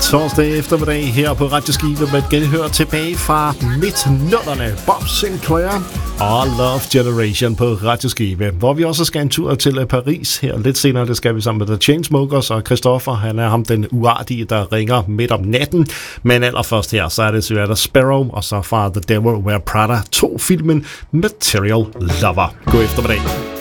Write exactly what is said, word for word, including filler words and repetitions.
torsdag eftermiddag her på Radioskive med et genhør tilbage fra midt-nullerne. Bob Sinclair og Love Generation på Radioskive, hvor vi også skal en tur til Paris her lidt senere. Det skal vi sammen med The Chainsmokers, og Christoffer, han er ham den uartige, der ringer midt om natten. Men allerførst her, så er det Sylvester Sparrow, og så fra The Devil Wears Prada to filmen Material Lover. God eftermiddag.